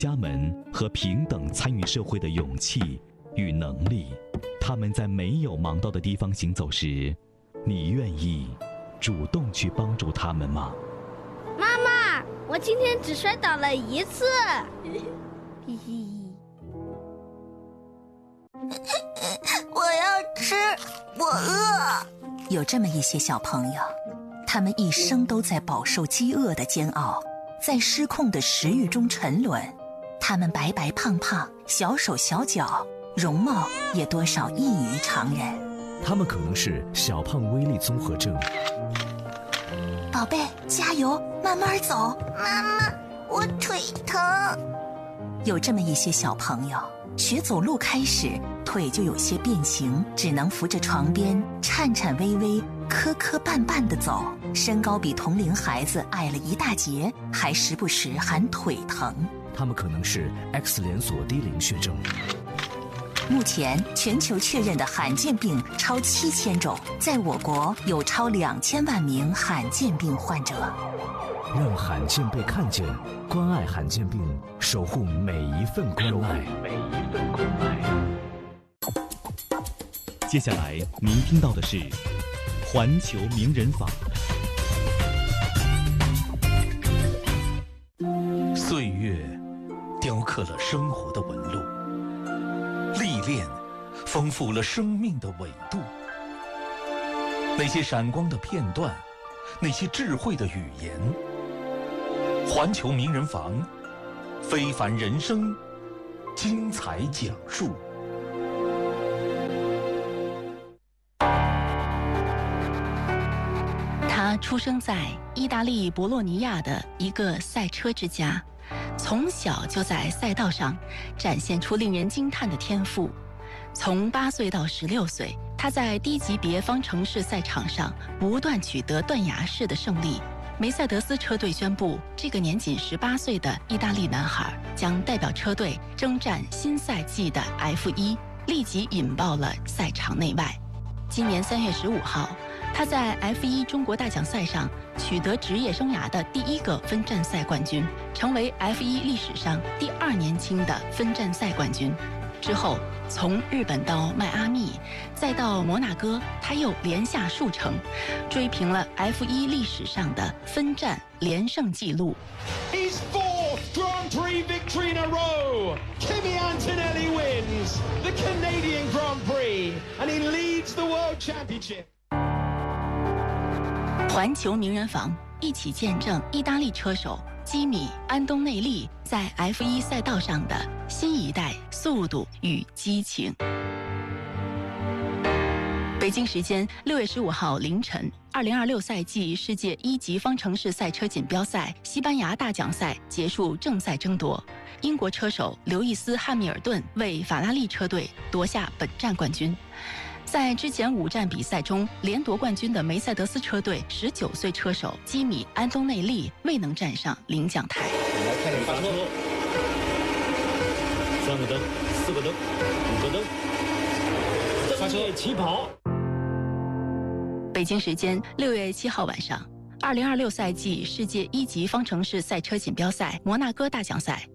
家们和平等参与社会的勇气与能力。他们在没有忙到的地方行走时，你愿意主动去帮助他们吗？ 妈妈，我今天只摔倒了一次。 我要吃，我饿。 有这么一些小朋友，他们一生都在饱受饥饿的煎熬，在失控的食欲中沉沦。他们白白胖胖，小手小脚，容貌也多少异于常人。 他们可能是小胖威力综合症。 宝贝，加油，慢慢走。 妈妈，我腿疼。 有这么一些小朋友，学走路开始，腿就有些变形，只能扶着床边，颤颤巍巍、磕磕绊绊地走。身高比同龄孩子矮了一大截，还时不时喊腿疼。 他们可能是 X 连锁低磷血症。 目前全球确认的罕见病超7000种，在我国有超2000万名罕见病患者。 让罕见被看见，关爱罕见病，守护每一份关爱。 接下来您听到的是环球名人坊。 岁月雕刻了生活的纹路，历练丰富了生命的纬度。那些闪光的片段，那些智慧的语言，环球名人坊，非凡人生，精彩讲述。 他出生在意大利博洛尼亚的一个赛车之家，从小就在赛道上展现出令人惊叹的天赋。从8岁到16岁，他在低级别方程式赛场上不断取得断崖式的胜利。梅赛德斯车队宣布，这个年仅18岁的意大利男孩将代表车队征战新赛季的 F1， 立即引爆了赛场内外。今年3月15号，他在 F1 中国大奖赛上取得职业生涯的第1个分站赛冠军，成为 F1 历史上第2年轻的分站赛冠军。之后，从日本到迈阿密，再到摩纳哥，他又连下数城，追平了 F1 历史上的分站连胜纪录。 His fourth Grand Prix victory in a row. Kimi Antonelli wins the Canadian Grand Prix and he leads the World Championship. 环球名人坊一起见证意大利车手基米·安东内利在 F1 赛道上的新一代速度与激情。北京时间6月15号凌晨，2026赛季世界1级方程式赛车锦标赛西班牙大奖赛结束正赛争夺，英国车手刘易斯·汉密尔顿为法拉利车队夺下本站冠军。在之前5站比赛中连夺冠军的梅赛德斯车队19岁车手基米·安东内利未能站上领奖台。 来看发车，3个灯，4个灯，5个灯，发车起跑。 北京时间6月7号晚上，2026赛季世界1级方程式赛车锦标赛摩纳哥大奖赛